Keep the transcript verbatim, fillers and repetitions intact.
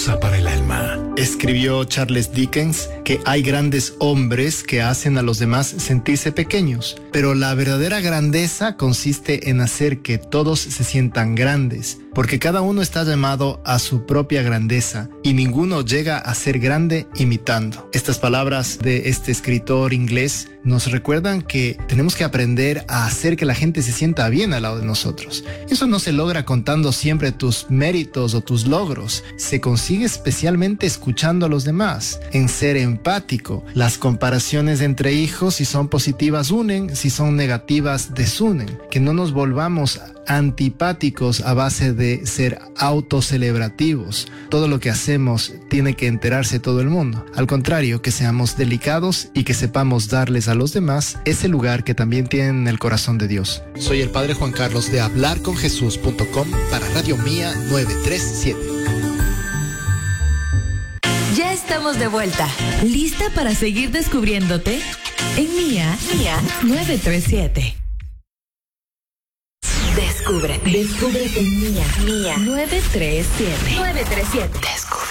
valiosa para el alma. Escribió Charles Dickens que hay grandes hombres que hacen a los demás sentirse pequeños, pero la verdadera grandeza consiste en hacer que todos se sientan grandes, porque cada uno está llamado a su propia grandeza y ninguno llega a ser grande imitando. Estas palabras de este escritor inglés nos recuerdan que tenemos que aprender a hacer que la gente se sienta bien al lado de nosotros. Eso no se logra contando siempre tus méritos o tus logros, se consigue especialmente escuchando a los demás, en ser empático. Las comparaciones entre hijos, si son positivas, unen, si son negativas, desunen. Que no nos volvamos antipáticos a base de ser autocelebrativos. Todo lo que hacemos tiene que enterarse todo el mundo. Al contrario, que seamos delicados y que sepamos darles a los demás ese lugar que también tienen en el corazón de Dios. Soy el Padre Juan Carlos de hablar con jesús punto com para Radio Mía novecientos treinta y siete. Ya estamos de vuelta. ¿Lista para seguir descubriéndote? En Mía, Mía novecientos treinta y siete. Descúbrete. Descúbrete en Mía, Mía novecientos treinta y siete. novecientos treinta y siete. Descúbrete.